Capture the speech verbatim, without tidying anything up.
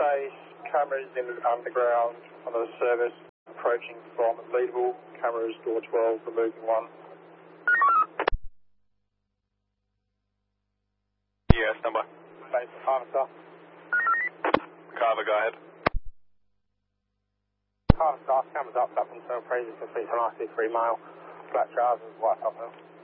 base, cameras in the underground on the service, approaching from Leadville, cameras door twelve, removing one. Yeah, stand by. Base, Carver, sir. Carver, go ahead. Carver, sir, cameras up, up until Fraser, complete on I C three mile, black trousers, white top hill.